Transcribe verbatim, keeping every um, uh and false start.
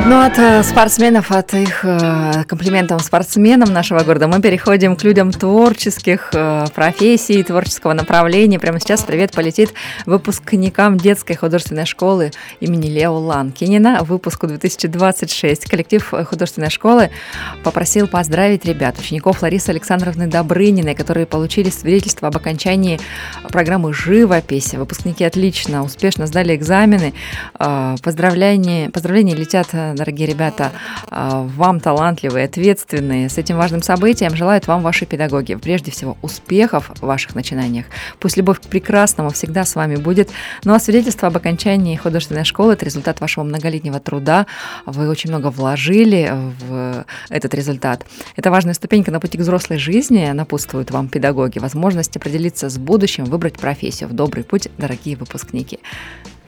Ну, от э, спортсменов, от их э, комплиментов спортсменам нашего города мы переходим к людям творческих э, профессий, творческого направления. Прямо сейчас привет полетит выпускникам детской художественной школы имени Лео Ланкинина, выпуску две тысячи двадцать шесть. Коллектив художественной школы попросил поздравить ребят, учеников Ларисы Александровны Добрыниной, которые получили свидетельство об окончании программы «Живопись». Выпускники отлично, успешно сдали экзамены. Э, поздравления, поздравления летят, дорогие ребята, вам талантливые, ответственные. С этим важным событием желают вам ваши педагоги. Прежде всего, успехов в ваших начинаниях. Пусть любовь к прекрасному всегда с вами будет. Ну а свидетельство об окончании художественной школы – это результат вашего многолетнего труда. Вы очень много вложили в этот результат. Это важная ступенька на пути к взрослой жизни. Напутствуют вам педагоги. Возможность определиться с будущим, выбрать профессию. В добрый путь, дорогие выпускники.